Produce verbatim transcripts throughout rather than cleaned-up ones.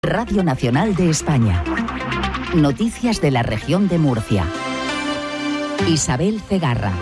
Radio Nacional de España. Noticias de la región de Murcia. Isabel Cegarra.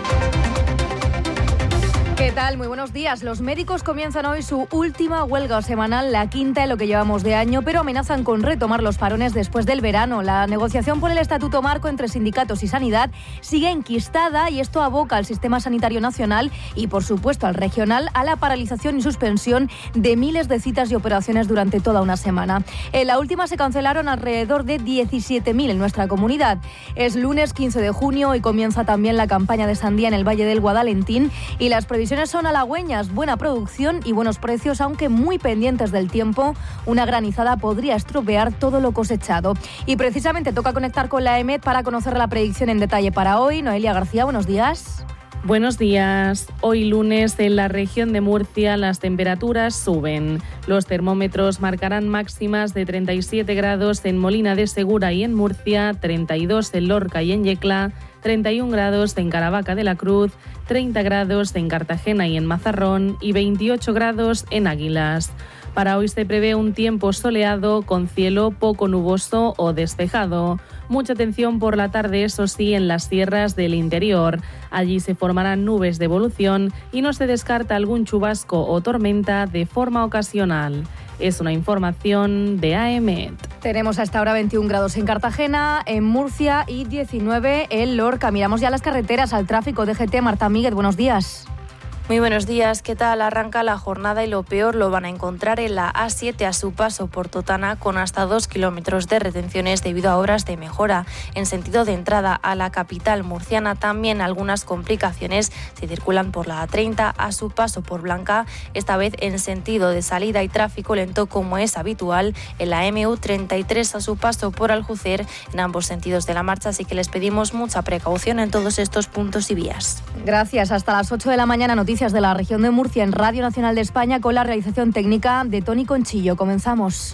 ¿Qué tal? Muy buenos días. Los médicos comienzan hoy su última huelga semanal, la quinta en lo que llevamos de año, pero amenazan con retomar los parones después del verano. La negociación por el Estatuto Marco entre sindicatos y sanidad sigue enquistada y esto aboca al sistema sanitario nacional y, por supuesto, al regional a la paralización y suspensión de miles de citas y operaciones durante toda una semana. En la última se cancelaron alrededor de diecisiete mil en nuestra comunidad. Es lunes quince de junio y comienza también la campaña de sandía en el Valle del Guadalentín y las previsiones son halagüeñas, buena producción y buenos precios, aunque muy pendientes del tiempo. Una granizada podría estropear todo lo cosechado. Y precisamente toca conectar con la EMET para conocer la predicción en detalle para hoy. Noelia García, buenos días. Buenos días. Hoy lunes en la región de Murcia las temperaturas suben. Los termómetros marcarán máximas de treinta y siete grados en Molina de Segura y en Murcia, treinta y dos en Lorca y en Yecla, treinta y un grados en Caravaca de la Cruz, treinta grados en Cartagena y en Mazarrón y veintiocho grados en Águilas. Para hoy se prevé un tiempo soleado con cielo poco nuboso o despejado. Mucha atención por la tarde, eso sí, en las sierras del interior. Allí se formarán nubes de evolución y no se descarta algún chubasco o tormenta de forma ocasional. Es una información de A E M E T. Tenemos hasta ahora veintiún grados en Cartagena, en Murcia y diecinueve en Lorca. Miramos ya las carreteras, al tráfico. D G T, Marta Míguez, buenos días. Muy buenos días, ¿qué tal? Arranca la jornada y lo peor lo van a encontrar en la A siete a su paso por Totana con hasta dos kilómetros de retenciones debido a obras de mejora. En sentido de entrada a la capital murciana también algunas complicaciones se circulan por la A treinta a su paso por Blanca, esta vez en sentido de salida y tráfico lento como es habitual en la M U treinta y tres a su paso por Aljucer en ambos sentidos de la marcha, así que les pedimos mucha precaución en todos estos puntos y vías. Gracias, hasta las ocho de la mañana noticias de la región de Murcia en Radio Nacional de España con la realización técnica de Tony Conchillo. Comenzamos.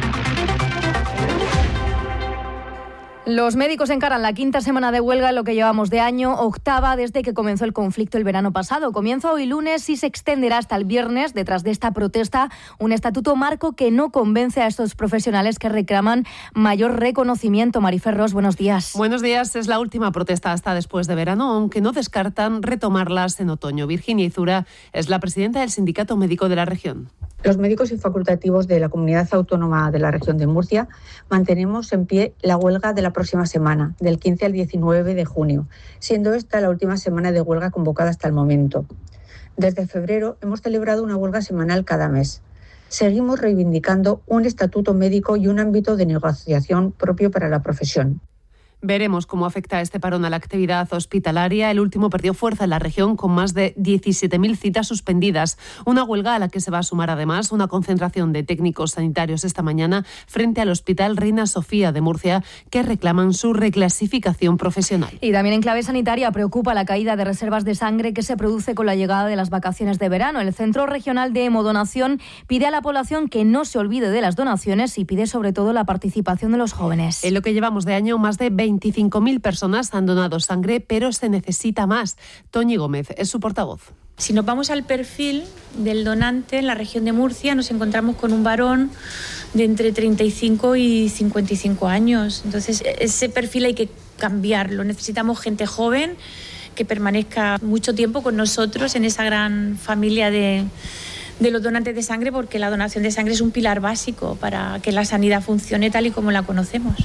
Los médicos encaran la quinta semana de huelga en lo que llevamos de año, octava desde que comenzó el conflicto el verano pasado. Comienza hoy lunes y se extenderá hasta el viernes. Detrás de esta protesta, un estatuto marco que no convence a estos profesionales que reclaman mayor reconocimiento. Marifer Ros, buenos días. Buenos días. Es la última protesta hasta después de verano, aunque no descartan retomarlas en otoño. Virginia Izura es la presidenta del Sindicato Médico de la región. Los médicos y facultativos de la Comunidad Autónoma de la región de Murcia mantenemos en pie la huelga de la próxima semana, del quince al diecinueve de junio, siendo esta la última semana de huelga convocada hasta el momento. Desde febrero hemos celebrado una huelga semanal cada mes. Seguimos reivindicando un estatuto médico y un ámbito de negociación propio para la profesión. Veremos cómo afecta este parón a la actividad hospitalaria. El último perdió fuerza en la región con más de diecisiete mil citas suspendidas. Una huelga a la que se va a sumar además una concentración de técnicos sanitarios esta mañana frente al Hospital Reina Sofía de Murcia, que reclaman su reclasificación profesional. Y también en clave sanitaria preocupa la caída de reservas de sangre que se produce con la llegada de las vacaciones de verano. El Centro Regional de Hemodonación pide a la población que no se olvide de las donaciones y pide sobre todo la participación de los jóvenes. En lo que llevamos de año, más de veinticinco mil personas han donado sangre, pero se necesita más. Toñi Gómez es su portavoz. Si nos vamos al perfil del donante en la región de Murcia, nos encontramos con un varón de entre treinta y cinco y cincuenta y cinco años. Entonces, ese perfil hay que cambiarlo. Necesitamos gente joven que permanezca mucho tiempo con nosotros en esa gran familia de, de los donantes de sangre, porque la donación de sangre es un pilar básico para que la sanidad funcione tal y como la conocemos.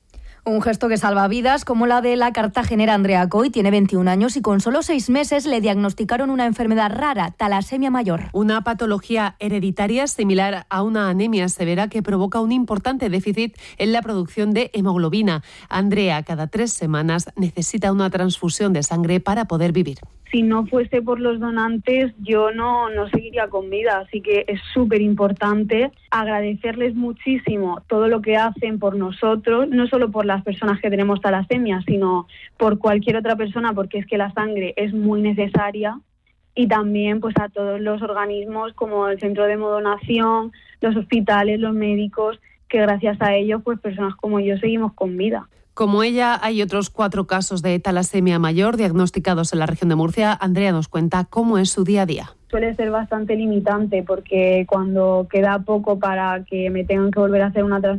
Un gesto que salva vidas, como la de la cartagenera Andrea Coy. Tiene veintiún años y con solo seis meses le diagnosticaron una enfermedad rara, talasemia mayor. Una patología hereditaria similar a una anemia severa que provoca un importante déficit en la producción de hemoglobina. Andrea, cada tres semanas, necesita una transfusión de sangre para poder vivir. Si no fuese por los donantes, yo no, no seguiría con vida, así que es súper importante agradecerles muchísimo todo lo que hacen por nosotros, no solo por las personas que tenemos talasemia, sino por cualquier otra persona, porque es que la sangre es muy necesaria, y también pues a todos los organismos como el Centro de Hemodonación, los hospitales, los médicos, que gracias a ellos pues personas como yo seguimos con vida. Como ella, hay otros cuatro casos de talasemia mayor diagnosticados en la región de Murcia. Andrea nos cuenta cómo es su día a día. suele ser bastante limitante porque cuando queda poco para que me tengan que volver a hacer una transfusión